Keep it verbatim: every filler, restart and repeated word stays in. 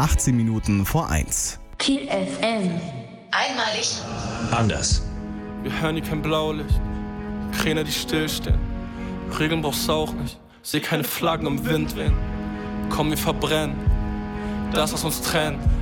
achtzehn Minuten vor eins. Kiel F M. Einmalig. Anders. Wir hören hier kein Blaulicht, Kräne, die stillstehen. Regeln brauchst du auch nicht, seh keine Flaggen im Wind wehen. Komm, wir verbrennen das, was uns trennt.